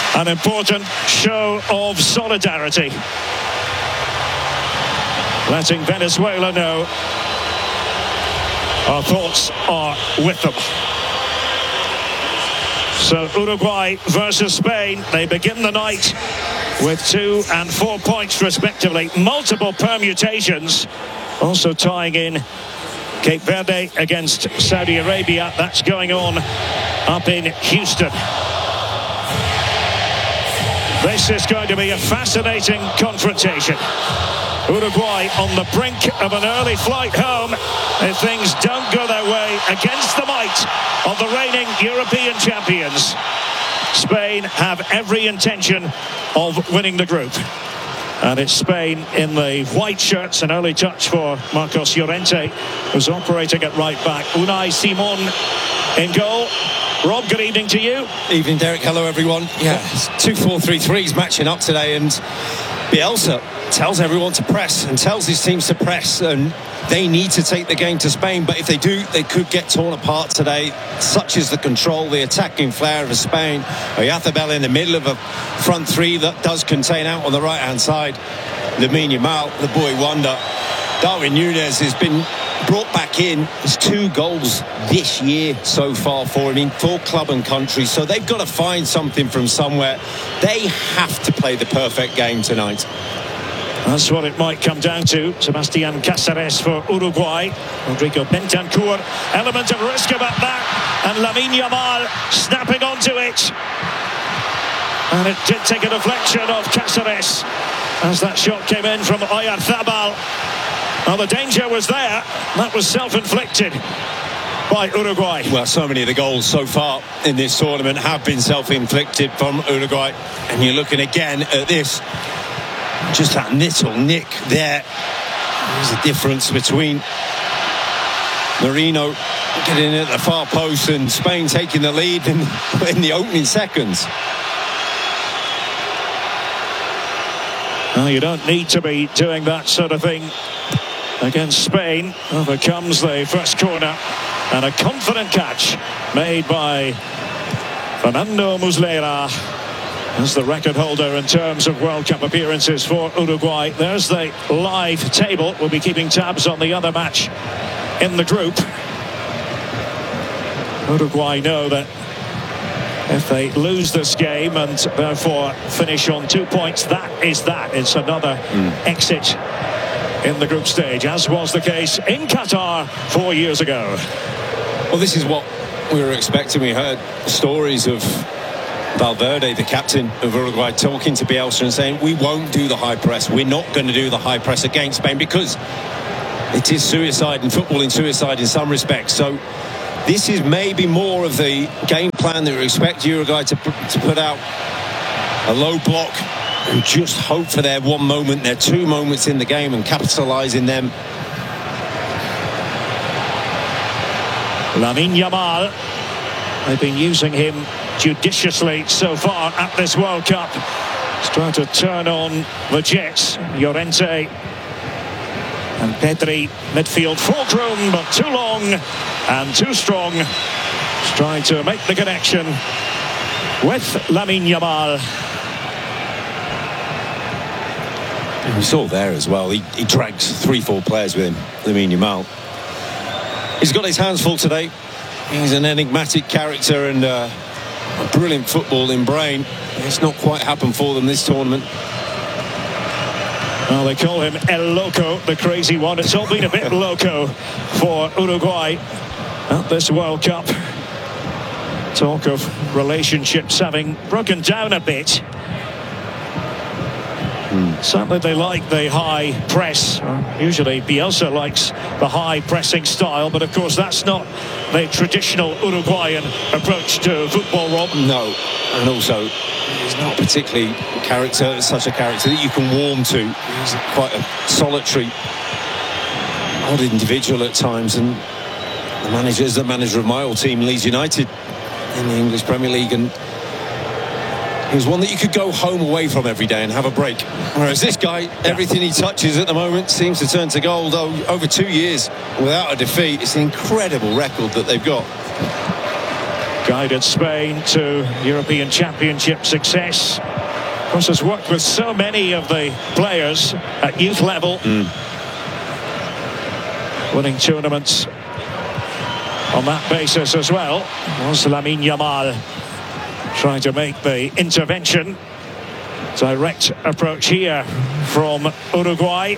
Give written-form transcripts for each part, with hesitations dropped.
An important show of solidarity, letting Venezuela know our thoughts are with them. So Uruguay versus Spain, they begin the night with 2 and 4 points respectively. Multiple permutations, also tying in Cape Verde against Saudi Arabia. That's going on up in Houston. This is going to be a fascinating confrontation. Uruguay on the brink of an early flight home if things don't go their way against the might of the reigning European champions. Spain have every intention of winning the group. And it's Spain in the white shirts. An early touch for Marcos Llorente, who's operating at right back. Unai Simon in goal. Rob, good evening to you. Evening, Derek. Hello, everyone. Yeah, 2-4-3-3's matching up today, and Bielsa tells everyone to press and tells his teams to press, and they need to take the game to Spain. But if they do, they could get torn apart today. Such is the control, the attacking flair of Spain. Oyarzabal in the middle of a front three that does contain out on the right-hand side. Lamine Yamal, the boy wonder. Darwin Núñez has been brought back in. There's 2 goals this year so far for him for club and country, so they've got to find something from somewhere. They have to play the perfect game tonight. That's what it might come down to. Sebastián Cáceres for Uruguay. Rodrigo Bentancur, element of risk about that, and Lamine Yamal snapping onto it. And it did take a deflection of Cáceres as that shot came in from Oyarzabal. Well, the danger was there. That was self-inflicted by Uruguay. Well, so many of the goals so far in this tournament have been self-inflicted from Uruguay. And you're looking again at this. Just that little nick there. There's a difference between Merino getting at the far post and Spain taking the lead in the opening seconds. Well, you don't need to be doing that sort of thing against Spain. Well, there comes the first corner, and a confident catch made by Fernando Muslera as the record holder in terms of World Cup appearances for Uruguay. There's the live table. We'll be keeping tabs on the other match in the group. Uruguay know that if they lose this game and therefore finish on 2 points, that is that. It's another exit in the group stage, as was the case in Qatar 4 years ago. Well, this is what we were expecting. We heard stories of Valverde, the captain of Uruguay, talking to Bielsa and saying, we won't do the high press. We're not going to do the high press against Spain because it is suicide, and football in suicide in some respects. So this is maybe more of the game plan that we expect Uruguay to put out. A low block and just hope for their one moment, their 2 moments in the game, and capitalise in them. Lamine Yamal, they've been using him judiciously so far at this World Cup. He's trying to turn on the Jets. Llorente and Pedri, midfield fulcrum, but too long and too strong. He's trying to make the connection with Lamine Yamal. We saw there as well, he drags 3-4 players with him, Lamine Yamal. He's got his hands full today. He's an enigmatic character and a brilliant footballing brain. It's not quite happened for them this tournament. Well, they call him El Loco, the crazy one. It's all been a bit loco for Uruguay at this World Cup. Talk of relationships having broken down a bit. Certainly they like the high press. Usually Bielsa likes the high pressing style, but of course that's not the traditional Uruguayan approach to football, Rob. No, and also he's not particularly such a character that you can warm to. He's quite a solitary, odd individual at times, and the manager is the manager of my old team, Leeds United, in the English Premier League, and he was one that you could go home away from every day and have a break. Whereas this guy, everything he touches at the moment seems to turn to gold. Over 2 years without a defeat. It's an incredible record that they've got. guided Spain to European Championship success. Of course, has worked with so many of the players at youth level, winning tournaments on that basis as well. Was Lamine Yamal trying to make the intervention. Direct approach here from Uruguay.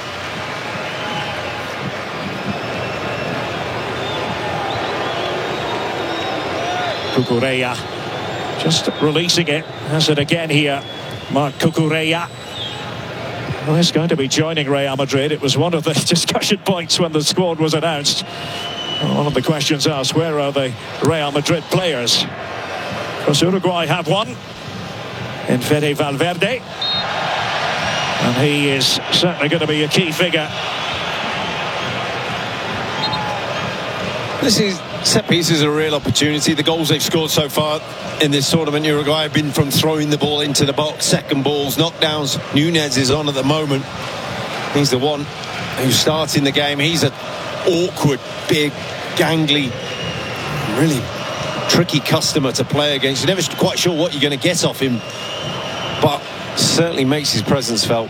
Cucurella just releasing it. Has it again here. Marc Cucurella. Well, he's going to be joining Real Madrid. It was one of the discussion points when the squad was announced. One of the questions asked, where are the Real Madrid players? Because Uruguay have one in Fede Valverde. And he is certainly going to be a key figure. This is set pieces are a real opportunity. The goals they've scored so far in this tournament, Uruguay, have been from throwing the ball into the box, second balls, knockdowns. Nunez is on at the moment. He's the one who's starting the game. He's an awkward, big, gangly, really tricky customer to play against. You're never quite sure what you're going to get off him, but certainly makes his presence felt.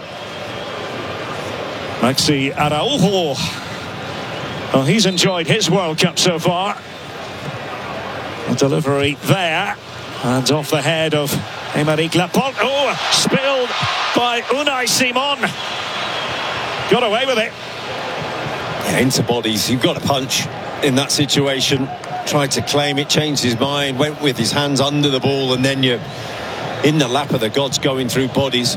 Maxi Araujo. Well, he's enjoyed his World Cup so far. A delivery there. And off the head of Aymeric Laporte. Oh, spilled by Unai Simon. Got away with it. Yeah, into bodies. You've got to punch in that situation. Tried to claim it, changed his mind, went with his hands under the ball, and then you're in the lap of the gods going through bodies.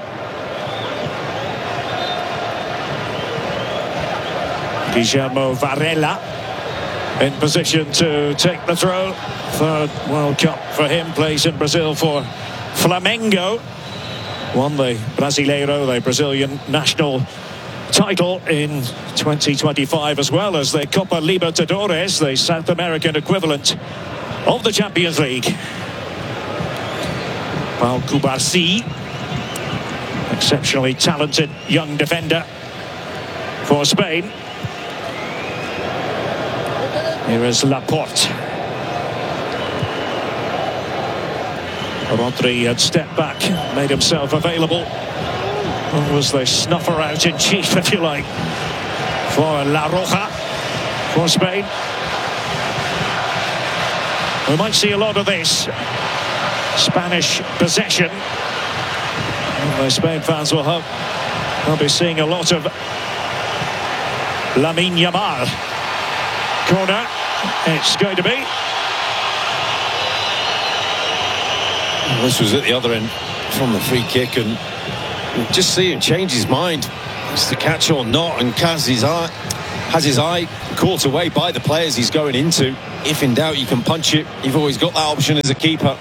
Guillermo Varela in position to take the throw. Third World Cup for him, plays in Brazil for Flamengo. Won the Brasileiro, the Brazilian national title in 2025, as well as the Copa Libertadores, the South American equivalent of the Champions League. Pau Cubarsí, exceptionally talented young defender for Spain. Here is Laporte. Rodri had stepped back, made himself available. What was the snuffer out in chief, if you like, for La Roja, for Spain. We might see a lot of this Spanish possession. And the Spain fans will hope they'll be seeing a lot of Lamine Yamal. Corner, it's going to be. Well, this was at the other end from the free kick, and just see him change his mind. It's the catch or not, and has his eye caught away by the players he's going into. If in doubt, you can punch it. You've always got that option as a keeper.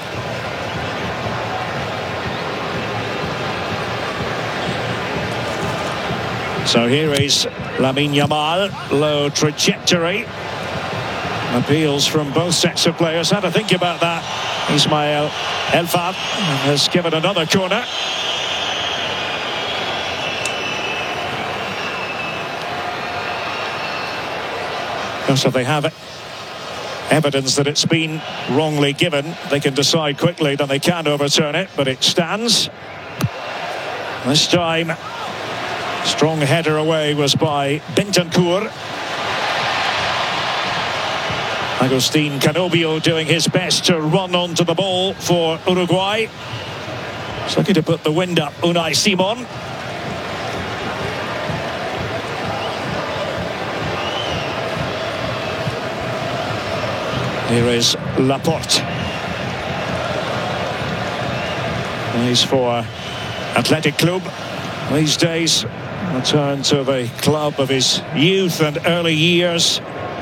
So here is Lamine Yamal, low trajectory. Appeals from both sets of players. Had to think about that. Ismail Elfad has given another corner. So they have evidence that it's been wrongly given. They can decide quickly that they can overturn it, but it stands. This time, strong header away was by Bentancur. Agustin Canobio doing his best to run onto the ball for Uruguay. He's looking to put the wind up, Unai Simon. Here is Laporte. He's for Athletic Club. These days, return to the club of his youth and early years.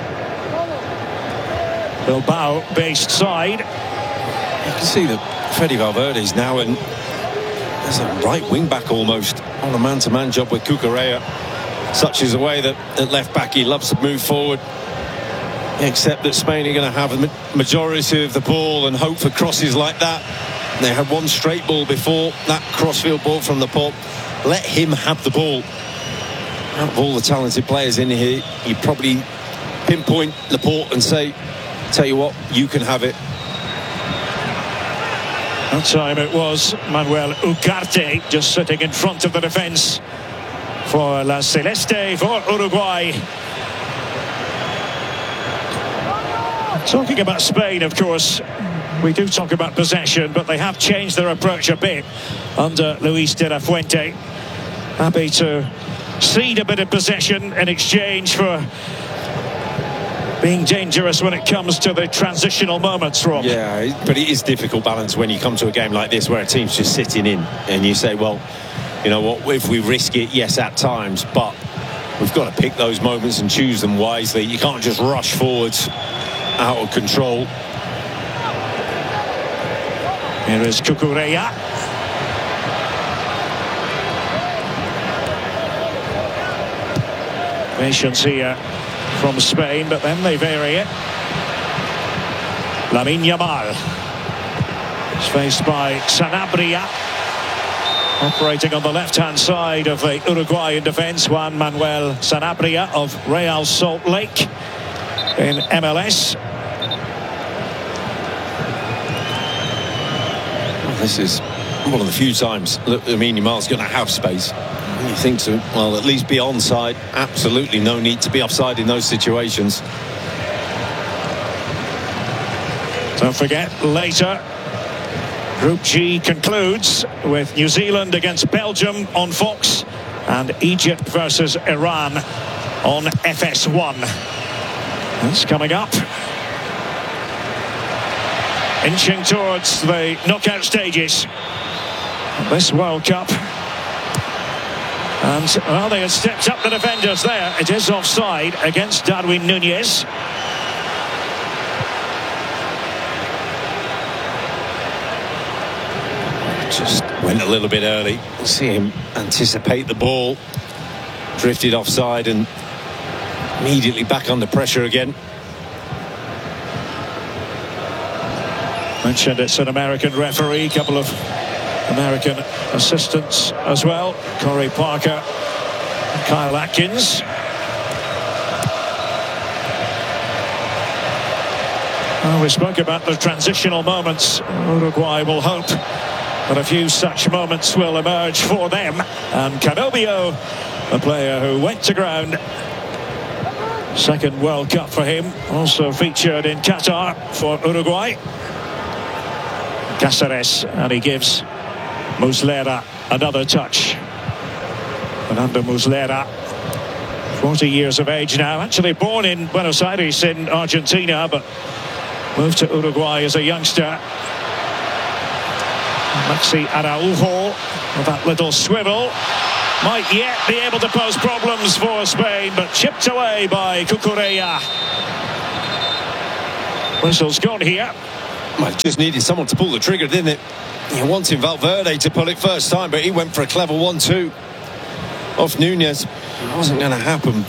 Bilbao-based side. You can see that Fede Valverde is now as a right wing-back almost, on a man-to-man job with Cucurella. Such is the way that at left-back he loves to move forward. Except that Spain are going to have the majority of the ball and hope for crosses like that. They had one straight ball before, that crossfield ball from Laporte. Let him have the ball. Out of all the talented players in here, you probably pinpoint Laporte and say, tell you what, you can have it. That time it was Manuel Ugarte just sitting in front of the defence for La Celeste for Uruguay. Talking about Spain, of course, we do talk about possession, but they have changed their approach a bit under Luis de la Fuente. Happy to cede a bit of possession in exchange for being dangerous when it comes to the transitional moments, Rob. Yeah, but it is difficult balance when you come to a game like this where a team's just sitting in and you say, well, you know what, if we risk it, yes, at times, but we've got to pick those moments and choose them wisely. You can't just rush forwards out of control. Here is Cucurella. Patience here from Spain, but then they vary it. Lamine Yamal is faced by Sanabria. Operating on the left-hand side of the Uruguayan defence, Juan Manuel Sanabria of Real Salt Lake in MLS. Well, this is one of the few times Lamine Yamal's going to have space. You think so? Well, at least be onside. Absolutely no need to be offside in those situations. Don't forget, later, Group G concludes with New Zealand against Belgium on Fox and Egypt versus Iran on FS1. That's coming up. Inching towards the knockout stages of this World Cup. And, well, they had stepped up the defenders there. It is offside against Darwin Núñez. Just went a little bit early. See him anticipate the ball. Drifted offside and immediately back under pressure again. Mentioned it's an American referee, couple of American assistants as well. Corey Parker, Kyle Atkins. Well, we spoke about the transitional moments. Uruguay will hope that a few such moments will emerge for them. And Canobio, a player who went to ground. Second World Cup for him. Also featured in Qatar for Uruguay. Cáceres, and he gives Muslera another touch. Fernando Muslera, 40 years of age now, actually born in Buenos Aires in Argentina, but moved to Uruguay as a youngster. Maxi Araujo with that little swivel might yet be able to pose problems for Spain, but chipped away by Cucurella. Whistle's gone here. Well, it just needed someone to pull the trigger, didn't it? You wanted Valverde to pull it first time, but he went for a clever 1-2 off Núñez. It wasn't going to happen.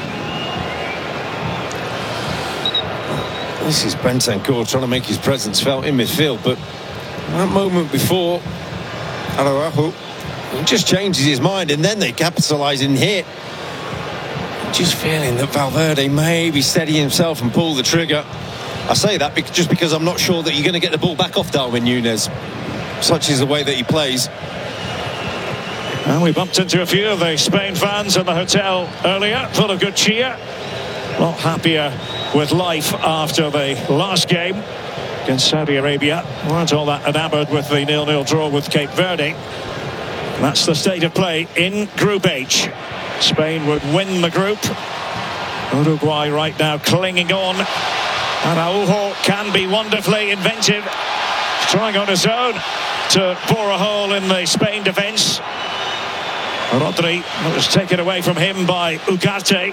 This is Bentancur trying to make his presence felt in midfield, but that moment before, Araujo, he just changes his mind, and then they capitalise in here. Just feeling that Valverde may be steady himself and pull the trigger. I say that just because I'm not sure that you're going to get the ball back off Darwin Núñez. Such is the way that he plays. And we bumped into a few of the Spain fans in the hotel earlier, full of good cheer. A lot happier with life after the last game against Saudi Arabia. Weren't all that enamoured with the 0-0 draw with Cape Verde. That's the state of play in Group H. Spain would win the group. Uruguay right now clinging on. Araujo can be wonderfully inventive, trying on his own to bore a hole in the Spain defence. Rodri was taken away from him by Ugarte.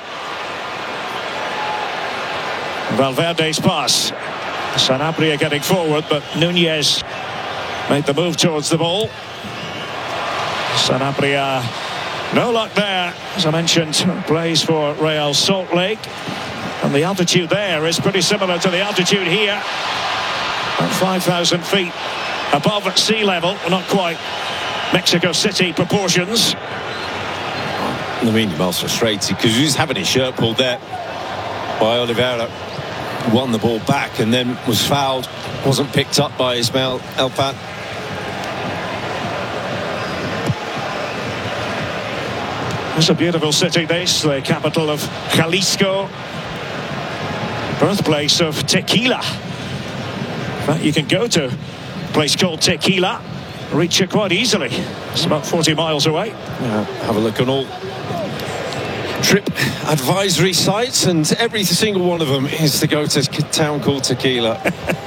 Valverde's pass. Sanabria getting forward, but Núñez made the move towards the ball. Sanabria, no luck there. As I mentioned, plays for Real Salt Lake. And the altitude there is pretty similar to the altitude here. At 5,000 feet above sea level. Not quite Mexico City proportions. Lamine Yamal's frustrated because he was having his shirt pulled there by Oliveira. Won the ball back and then was fouled. Wasn't picked up by Ismail Elfat. It's a beautiful city, this, the capital of Jalisco, birthplace of tequila. In fact, you can go to a place called Tequila, reach it quite easily. It's about 40 miles away. Yeah, have a look on all trip advisory sites, and every single one of them is to go to a town called Tequila.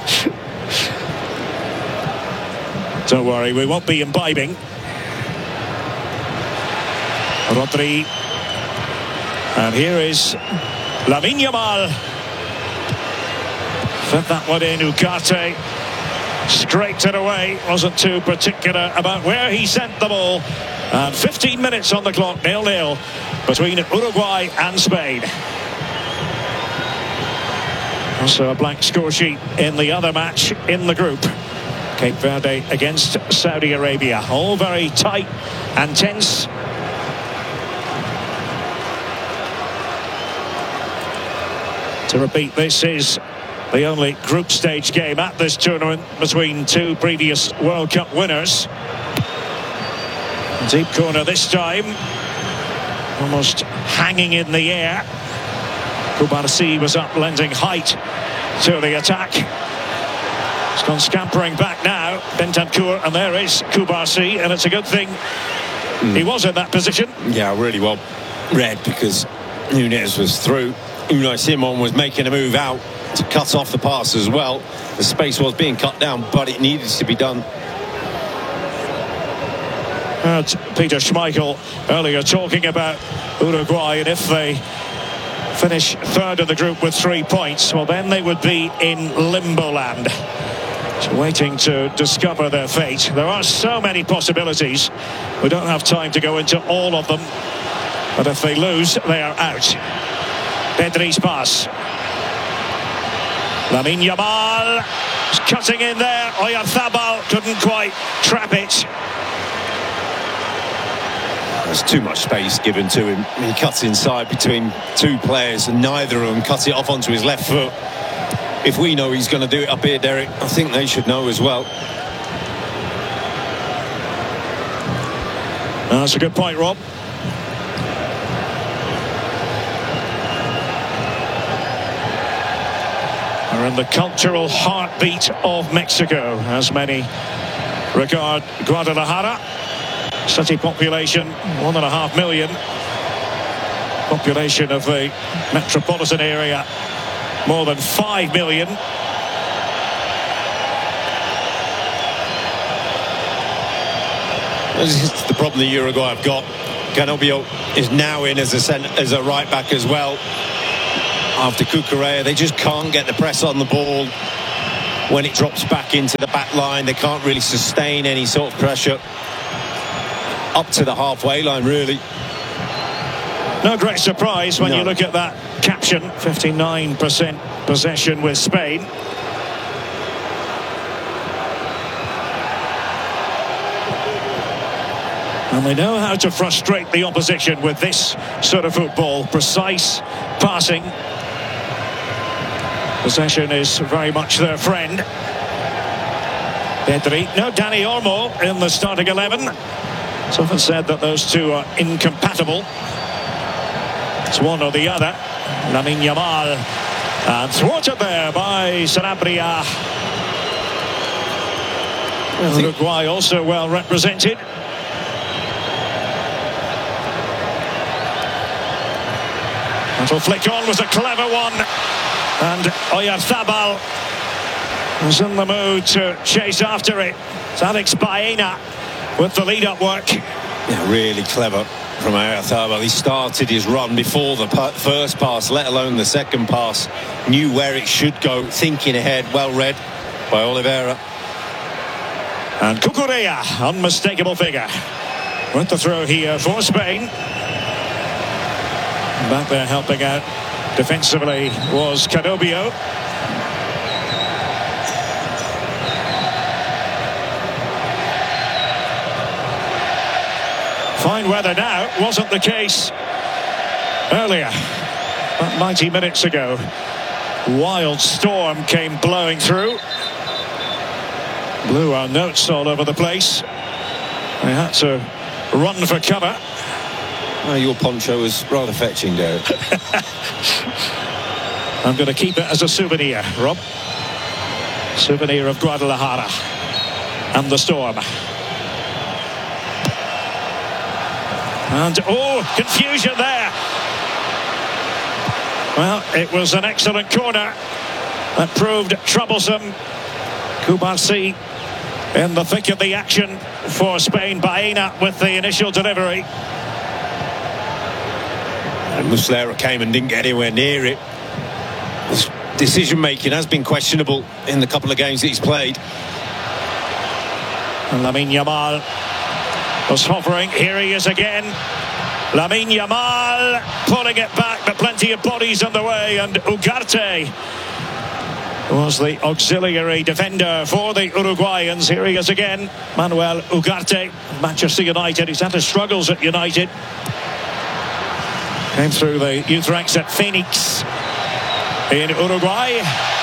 Don't worry, we won't be imbibing. Rodri. And here is Lamine Yamal. Fed that one in, Ugarte. Scraped it away. Wasn't too particular about where he sent the ball. And 15 minutes on the clock, 0-0 between Uruguay and Spain. Also a blank score sheet in the other match in the group. Cape Verde against Saudi Arabia. All very tight and tense. To repeat, this is the only group stage game at this tournament between two previous World Cup winners. Deep corner this time. Almost hanging in the air. Koubarsi was up, lending height to the attack. It's gone scampering back now. Bentancur, and there is Koubarsi, and it's a good thing he was in that position. Yeah, really well read, because Nunez was through. Unai Simon was making a move out to cut off the pass as well. The space was being cut down, but it needed to be done. Peter Schmeichel earlier talking about Uruguay, and if they finish third in the group with 3 points, well, then they would be in limbo land, waiting to discover their fate. There are so many possibilities. We don't have time to go into all of them, but if they lose, they are out. Pedri's pass. Lamine Yamal is cutting in there. Oyarzabal couldn't quite trap it. There's too much space given to him. He cuts inside between two players, and neither of them cut it off onto his left foot. If we know he's going to do it up here, Derek, I think they should know as well. That's a good point, Rob. We're in the cultural heartbeat of Mexico, as many regard Guadalajara. City population 1.5 million. Population of the metropolitan area more than 5 million. This is the problem the Uruguay have got. Canobio is now in as a right back as well. After Cucurella, they just can't get the press on the ball. When it drops back into the back line, they can't really sustain any sort of pressure up to the halfway line, really. No great surprise when you look at that caption. 59% possession with Spain. And they know how to frustrate the opposition with this sort of football. Precise passing. Possession is very much their friend. Pedri, no, Dani Olmo in the starting 11. It's often said that those two are incompatible. It's one or the other. Lamine Yamal, and thwarted there by Sanabria. Uruguay also well represented. That'll flick on, was a clever one. And Oyarzabal was in the mood to chase after it. It's Alex Baena with the lead-up work. Yeah, really clever from Oyarzabal. He started his run before the first pass, let alone the second pass. Knew where it should go, thinking ahead. Well read by Oliveira. And Cucurella, unmistakable figure. With the throw here for Spain. Back there helping out defensively was Canobio. Fine weather now, wasn't the case earlier, about 90 minutes ago. Wild storm came blowing through. Blew our notes all over the place. They had to run for cover. Oh, your poncho was rather fetching, Derek. I'm going to keep it as a souvenir, Rob. Souvenir of Guadalajara and the storm. And, oh, confusion there. Well, it was an excellent corner that proved troublesome. Cubarsí in the thick of the action for Spain. Baena with the initial delivery. And Muslera came and didn't get anywhere near it. His decision-making has been questionable in the couple of games that he's played. And Lamine Yamal was hovering. Here he is again. Lamine Yamal pulling it back, but plenty of bodies on the way. And Ugarte was the auxiliary defender for the Uruguayans. Here he is again, Manuel Ugarte, Manchester United. He's had his struggles at United. Came through the youth ranks at Phoenix in Uruguay.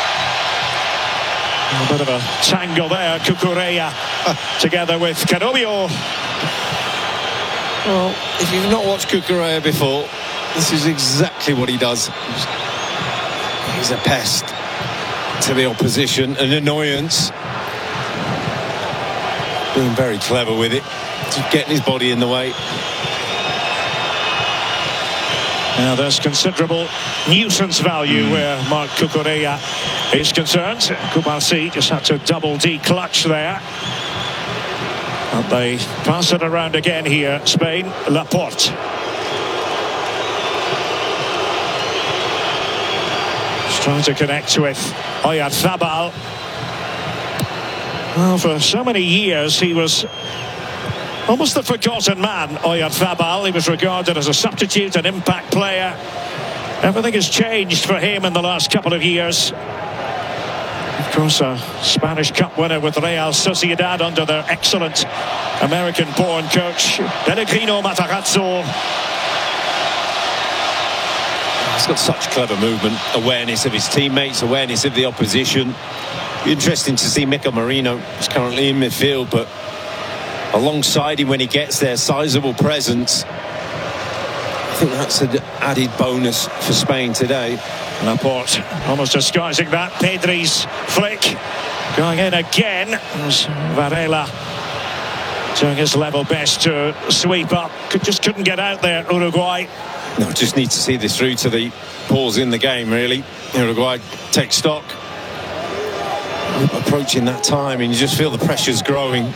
A bit of a tangle there. Cucurella together with Canobio. Well, if you've not watched Cucurella before, this is exactly what he does. He's a pest to the opposition, an annoyance. Being very clever with it, just getting his body in the way. Now there's considerable nuisance value where Marc Cucurella is concerned. Cubarsí just had to double D-clutch there. And they pass it around again here, Spain. Laporte. Just trying to connect with Oyarzabal. Well, for so many years he was almost the forgotten man, Oyarzabal. He was regarded as a substitute, an impact player. Everything has changed for him in the last couple of years. Of course, a Spanish Cup winner with Real Sociedad under their excellent American-born coach, Pellegrino Matarazzo. He's got such clever movement, awareness of his teammates, awareness of the opposition. Interesting to see Mikel Merino. He's currently in midfield, but alongside him when he gets there, sizable presence. I think that's an added bonus for Spain today. Laporte almost disguising that. Pedri's flick going in again as Varela doing his level best to sweep up. Just couldn't get out there, Uruguay. No, just need to see this through to the pause in the game, really. Uruguay take stock. Approaching that time and you just feel the pressure's growing.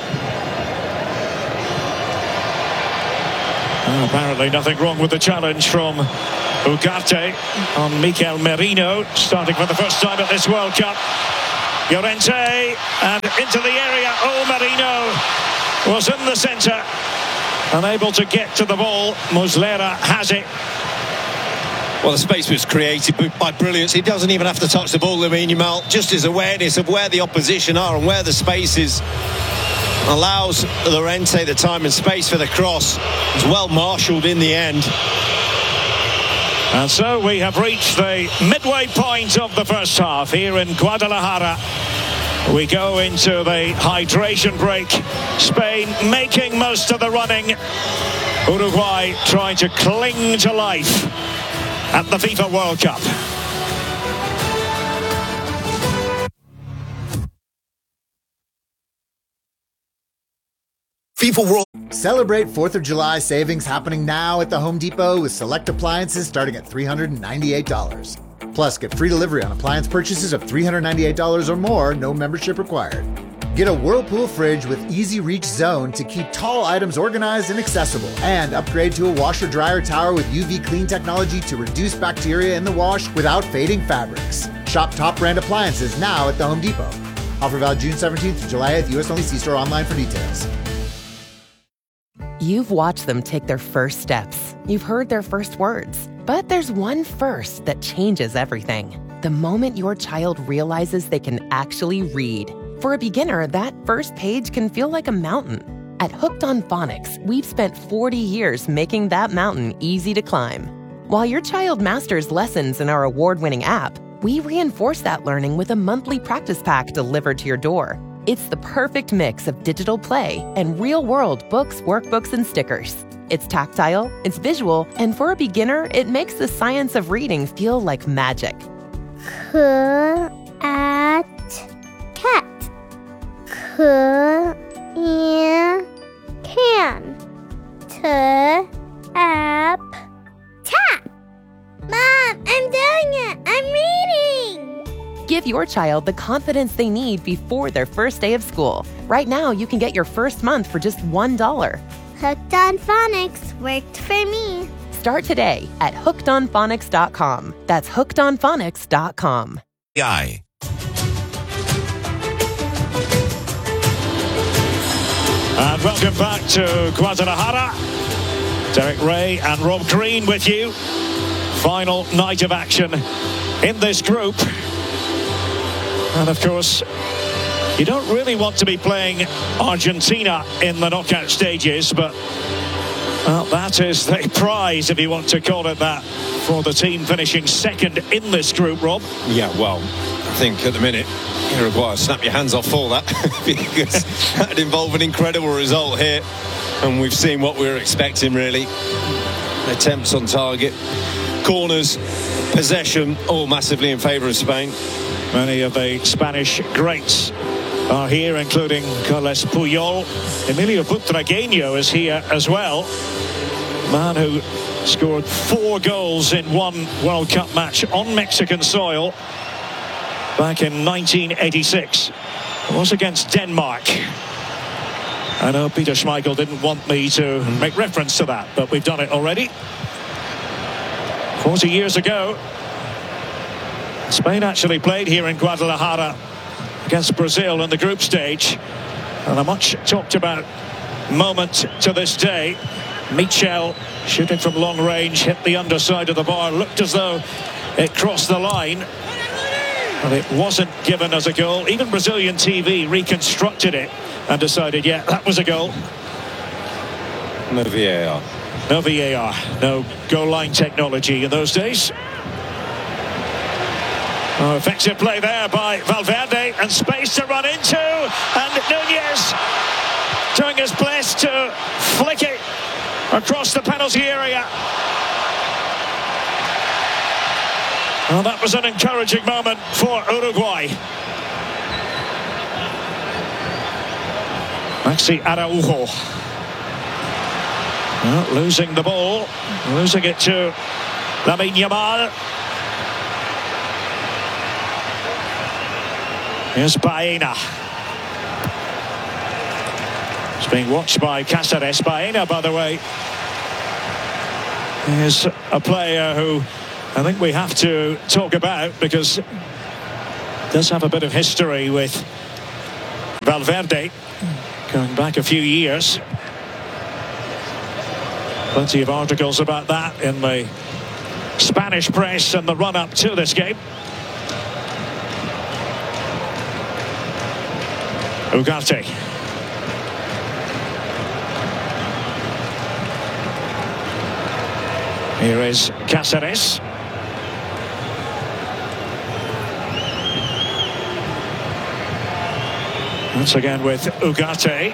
Apparently nothing wrong with the challenge from Ugarte on Mikel Merino, starting for the first time at this World Cup. Llorente and into the area. Oh, Merino was in the centre, unable to get to the ball. Muslera has it. Well, the space was created by brilliance. He doesn't even have to touch the ball, Lamine Yamal. Just his awareness of where the opposition are and where the space is allows Llorente the time and space for the cross. It's well marshalled in the end. And so we have reached the midway point of the first half here in Guadalajara. We go into the hydration break. Spain making most of the running. Uruguay trying to cling to life at the FIFA World Cup. FIFA World. Celebrate 4th of July savings happening now at the Home Depot with select appliances starting at $398. Plus, get free delivery on appliance purchases of $398 or more, no membership required. Get a Whirlpool fridge with easy reach zone to keep tall items organized and accessible. And upgrade to a washer dryer tower with UV clean technology to reduce bacteria in the wash without fading fabrics. Shop top brand appliances now at the Home Depot. Offer valid June 17th to July 8th. US only. See store online for details. You've watched them take their first steps. You've heard their first words. But there's one first that changes everything. The moment your child realizes they can actually read. For a beginner, that first page can feel like a mountain. At Hooked on Phonics, we've spent 40 years making that mountain easy to climb. While your child masters lessons in our award-winning app, we reinforce that learning with a monthly practice pack delivered to your door. It's the perfect mix of digital play and real-world books, workbooks, and stickers. It's tactile, it's visual, and for a beginner, it makes the science of reading feel like magic. Cat. Can. Tap. Mom, I'm doing it. I'm reading. Give your child the confidence they need before their first day of school. Right now, you can get your first month for just $1. Hooked on Phonics worked for me. Start today at hookedonphonics.com. That's hookedonphonics.com. AI. And welcome back to Guadalajara. Derek Ray and Rob Green with you. Final night of action in this group. And of course, you don't really want to be playing Argentina in the knockout stages, but well, that is the prize, if you want to call it that, for the team finishing second in this group, Rob. Yeah, well, I think at the minute, Uruguay, snap your hands off all that, because that'd involve an incredible result here. And we've seen what we were expecting, really. Attempts on target, corners, possession, all massively in favour of Spain. Many of the Spanish greats are here, including Carles Puyol. Emilio Butragueño is here as well. Man who scored 4 goals in one World Cup match on Mexican soil back in 1986. It was against Denmark. I know Peter Schmeichel didn't want me to make reference to that, but we've done it already. 40 years ago, Spain actually played here in Guadalajara against Brazil in the group stage. And a much talked about moment to this day. Michel shooting from long range, hit the underside of the bar, looked as though it crossed the line, but it wasn't given as a goal. Even Brazilian TV reconstructed it and decided, yeah, that was a goal. No VAR. No VAR, no goal line technology in those days. Oh, effective play there by Valverde, and space to run into, and Nunez doing his best to flick it across the penalty area. Well, that was an encouraging moment for Uruguay. Maxi Araujo. Well, losing the ball, losing it to Lamine Yamal. Here's Baena. It's being watched by Cáceres. Baena, by the way, is a player who I think we have to talk about, because does have a bit of history with Valverde going back a few years. Plenty of articles about that in the Spanish press and the run-up to this game. Ugarte. Here is Cáceres. Once again with Ugarte.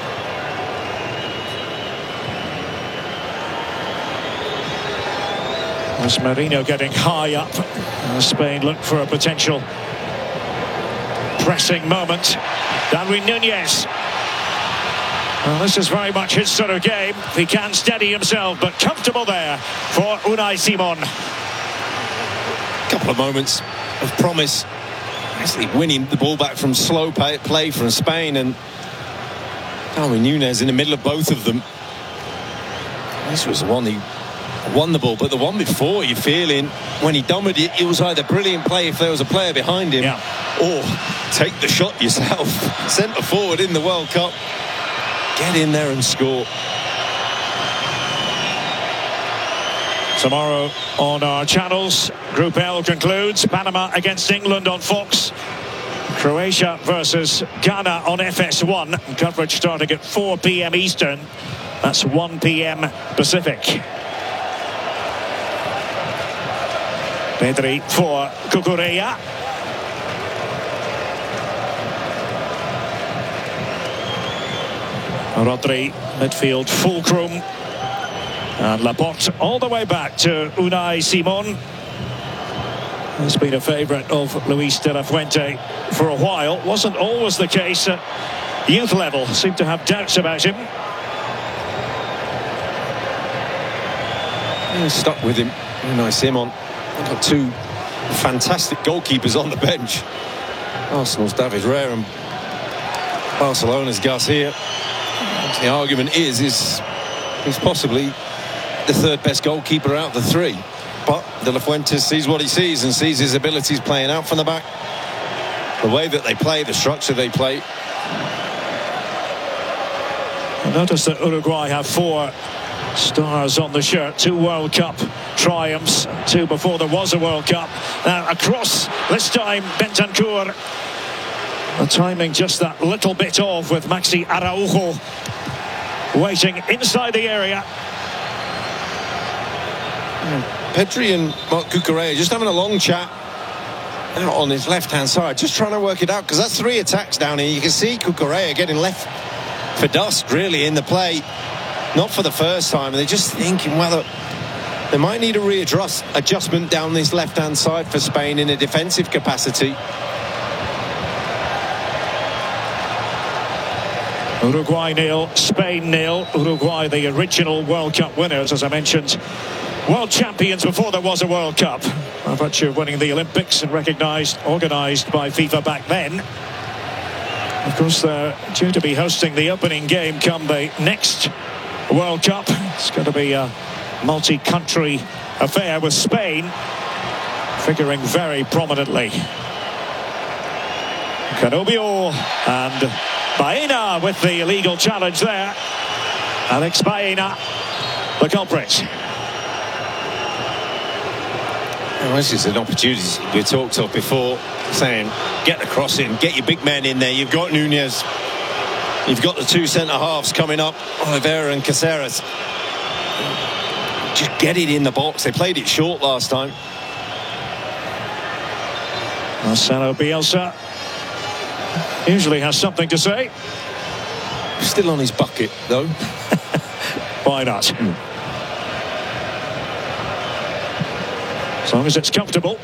As Marino getting high up, Spain look for a potential pressing moment. Darwin Nunez. Well, this is very much his sort of game. He can steady himself, but comfortable there for Unai Simon. Couple of moments of promise, actually winning the ball back from slow play from Spain, and Darwin Nunez in the middle of both of them. This was the one he won the ball, but the one before, you're feeling when he dominated it, it was either brilliant play if there was a player behind him, or take the shot yourself. Centre forward in the World Cup, get in there and score. Tomorrow on our channels, Group L concludes. Panama against England on Fox. Croatia versus Ghana on FS1. Coverage starting at 4 p.m. Eastern. That's 1 p.m. Pacific. Pedri for Cucurella. Rodri, midfield fulcrum. And Laporte all the way back to Unai Simon. He's been a favourite of Luis de la Fuente for a while. Wasn't always the case at youth level. Seemed to have doubts about him. He's stuck with him. Unai Simon. They've got two fantastic goalkeepers on the bench. Arsenal's David Raya and Barcelona's Garcia. The argument is he's possibly the third best goalkeeper out of the three. But De La Fuente sees what he sees and sees his abilities playing out from the back. The way that they play, the structure they play. Notice that Uruguay have 4 stars on the shirt. 2 World Cup triumphs, 2 before there was a World Cup. Now across this time, Bentancur. The timing just that little bit off with Maxi Araujo waiting inside the area. Pedri and Marc Cucurella just having a long chat out on his left-hand side, just trying to work it out, because that's 3 attacks down here. You can see Cucurella getting left for dust, really, in the play. Not for the first time. They're just thinking whether they might need a adjustment down this left-hand side for Spain in a defensive capacity. Uruguay 0, Spain 0. Uruguay, the original World Cup winners, as I mentioned. World champions before there was a World Cup. By virtue of winning the Olympics and organised by FIFA back then. Of course, they're due to be hosting the opening game come the next World Cup. It's going to be a multi-country affair with Spain figuring very prominently. Canobio and Baena with the illegal challenge there. Alex Baena, the culprit. Well, this is an opportunity we talked of before, saying get the cross in, get your big men in there. You've got Nunez, you've got the 2 centre-halves coming up, Oliveira and Caceres. Just get it in the box. They played it short last time. Marcelo Bielsa usually has something to say. Still on his bucket, though. Why not? As long as it's comfortable.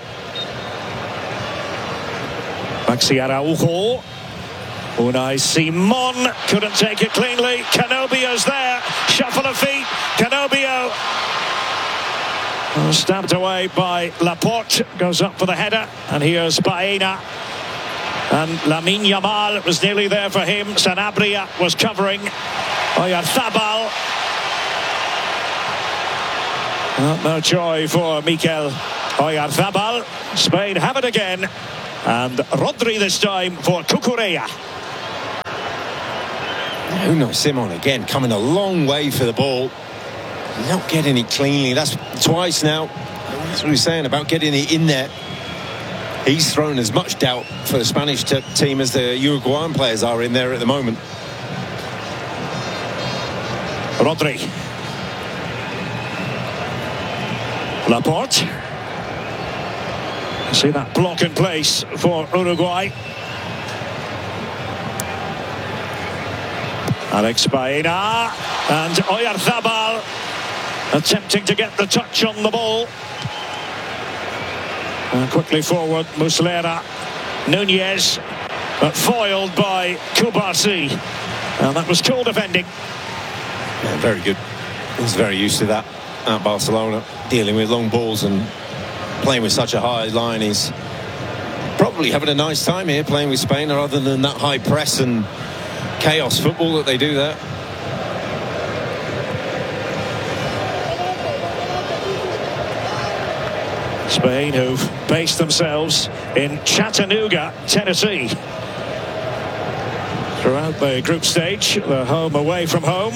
Maxi Araujo. Unai Simon couldn't take it cleanly. Canobio's there. Shuffle of feet. Canobio. Stabbed away by Laporte. Goes up for the header. And here's Baena. And Lamine Yamal was nearly there for him. Sanabria was covering. Oyarzabal. No joy for Mikel Oyarzabal. Spain have it again. And Rodri this time for Cucurella. Unai Simon again coming a long way for the ball. Not getting it cleanly. That's twice now. That's what he's saying about getting it in there. He's thrown as much doubt for the Spanish team as the Uruguayan players are in there at the moment. Rodri. Laporte. See that block in place for Uruguay. Alex Baena and Oyarzabal attempting to get the touch on the ball. And quickly forward, Muslera. Nunez, but foiled by Kubarsi. And that was cool defending. Yeah, very good. He's very used to that at Barcelona, dealing with long balls and playing with such a high line. He's probably having a nice time here playing with Spain, other than that high press and chaos football that they do there. Spain, who've based themselves in Chattanooga, Tennessee. Throughout the group stage, the home away from home.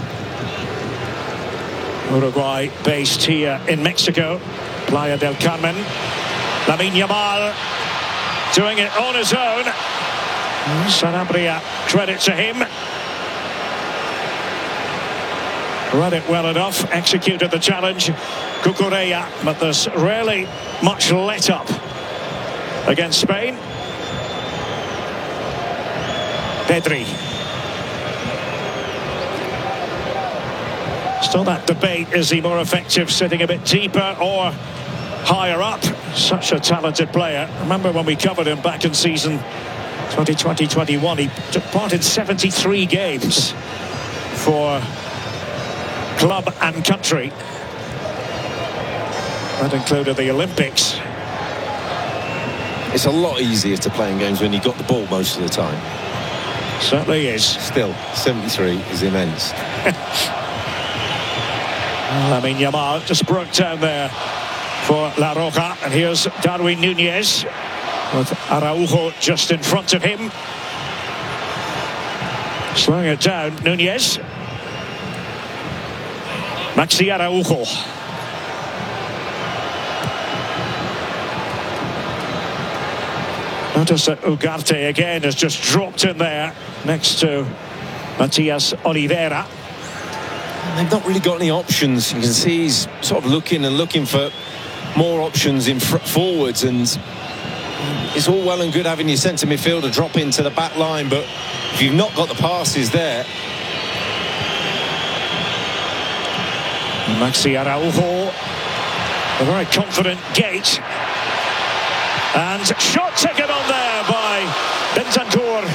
Uruguay based here in Mexico, Playa del Carmen. Lamine Yamal doing it on his own. Sanabria, credit to him. Read it well enough, executed the challenge. Cucurella, but there's rarely much let up against Spain. Pedri. Still that debate, is he more effective sitting a bit deeper or higher up? Such a talented player. Remember when we covered him back in season 2020-21, he took part in 73 games for club and country. That included the Olympics. It's a lot easier to play in games when you've got the ball most of the time. Certainly is. Still, 73 is immense. Lamine Yamal just broke down there for La Roja, and here's Darwin Núñez with Araujo just in front of him. Slowing it down, Núñez. Maxi Araujo. Notice that Ugarte again has just dropped in there next to Matias Oliveira. They've not really got any options. You can see he's sort of looking for more options in forwards, and it's all well and good having your centre midfielder drop into the back line, but if you've not got the passes there. Maxi Araujo, a very confident gate, and shot taken on there by Bentancur.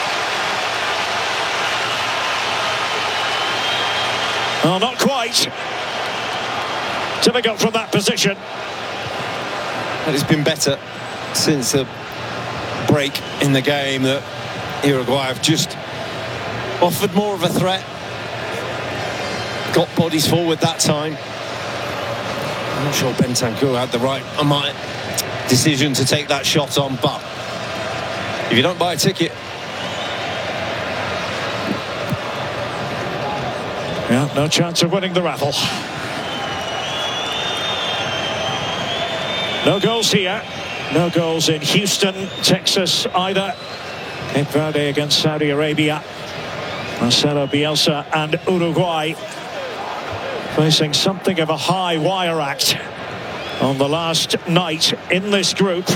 Well, not quite. Difficult from that position. And it's been better since the break in the game that Uruguay have just offered more of a threat. Got bodies forward that time. I'm not sure Bentancur had the right decision to take that shot on, but if you don't buy a ticket. Yeah, no chance of winning the raffle. No goals here. No goals in Houston, Texas either. Cape Verde against Saudi Arabia. Marcelo Bielsa and Uruguay facing something of a high wire act on the last night in this group.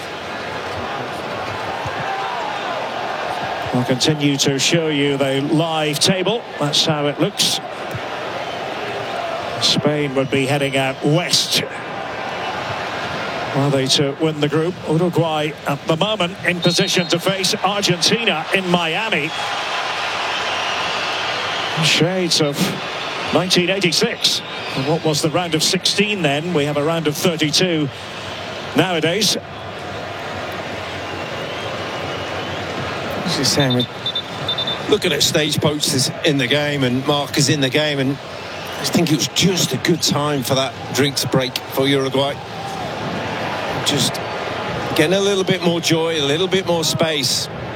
I'll continue to show you the live table. That's how it looks. Spain would be heading out west, are they, to win the group. Uruguay at the moment in position to face Argentina in Miami. Shades of 1986. And what was the round of 16 then? We have a round of 32 nowadays. Just saying, we're looking at stage posts in the game and markers in the game, and I think it was just a good time for that drinks break for Uruguay. Just getting a little bit more joy, a little bit more space.